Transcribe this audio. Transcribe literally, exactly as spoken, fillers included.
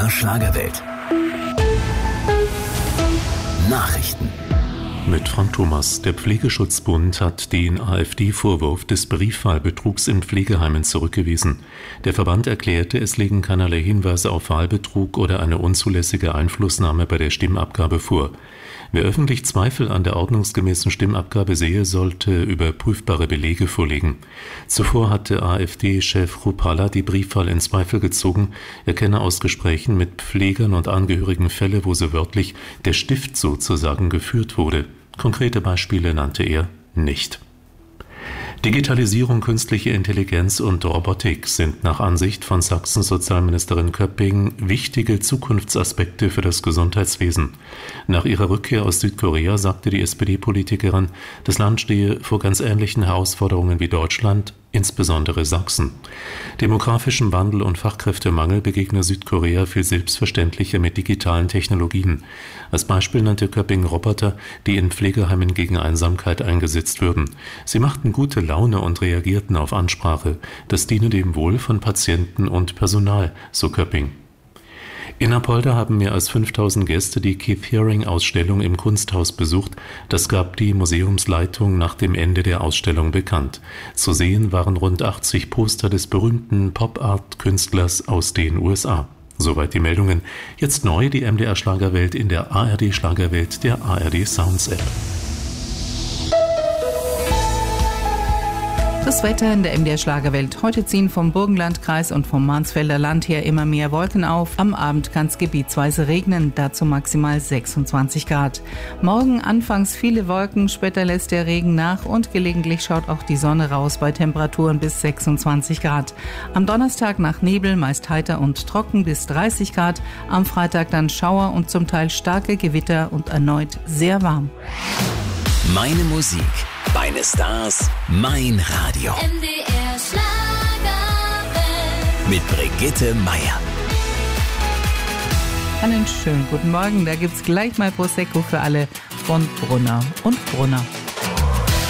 R Schlagerwelt. Nachrichten. Mit Frank Thomas. Der Pflegeschutzbund hat den AfD-Vorwurf des Briefwahlbetrugs in Pflegeheimen zurückgewiesen. Der Verband erklärte, es liegen keinerlei Hinweise auf Wahlbetrug oder eine unzulässige Einflussnahme bei der Stimmabgabe vor. Wer öffentlich Zweifel an der ordnungsgemäßen Stimmabgabe sehe, sollte überprüfbare Belege vorlegen. Zuvor hatte AfD-Chef Rupala die Briefwahl in Zweifel gezogen. Er kenne aus Gesprächen mit Pflegern und Angehörigen Fälle, wo so wörtlich der Stift sozusagen geführt wurde. Konkrete Beispiele nannte er nicht. Digitalisierung, künstliche Intelligenz und Robotik sind nach Ansicht von Sachsens Sozialministerin Köpping wichtige Zukunftsaspekte für das Gesundheitswesen. Nach ihrer Rückkehr aus Südkorea sagte die S P D-Politikerin, das Land stehe vor ganz ähnlichen Herausforderungen wie Deutschland, insbesondere Sachsen. Demografischem Wandel und Fachkräftemangel begegne Südkorea viel selbstverständlicher mit digitalen Technologien. Als Beispiel nannte Köpping Roboter, die in Pflegeheimen gegen Einsamkeit eingesetzt würden. Sie machten gute Laune und reagierten auf Ansprache. Das diene dem Wohl von Patienten und Personal, so Köpping. In Apolda haben mehr als fünftausend Gäste die Keith Haring-Ausstellung im Kunsthaus besucht. Das gab die Museumsleitung nach dem Ende der Ausstellung bekannt. Zu sehen waren rund achtzig Poster des berühmten Pop-Art-Künstlers aus den U S A. Soweit die Meldungen. Jetzt neu die M D R Schlagerwelt in der A R D Schlagerwelt, der A R D Sounds App. Das Wetter in der M D R Schlagerwelt. Heute ziehen vom Burgenlandkreis und vom Mansfelder Land her immer mehr Wolken auf. Am Abend kann es gebietsweise regnen, dazu maximal sechsundzwanzig Grad. Morgen anfangs viele Wolken, später lässt der Regen nach und gelegentlich schaut auch die Sonne raus bei Temperaturen bis sechsundzwanzig Grad. Am Donnerstag nach Nebel, meist heiter und trocken bis dreißig Grad. Am Freitag dann Schauer und zum Teil starke Gewitter und erneut sehr warm. Meine Musik, meine Stars, mein Radio. M D R Schlagerwelt. Mit Brigitte Meier. Einen schönen guten Morgen, da gibt's gleich mal Prosecco für alle von Brunner und Brunner.